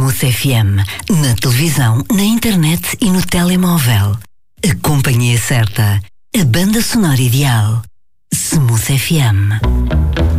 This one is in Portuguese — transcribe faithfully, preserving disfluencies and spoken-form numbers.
Smooth F M. Na televisão, na internet e no telemóvel. A companhia certa. A banda sonora ideal. Smooth F M.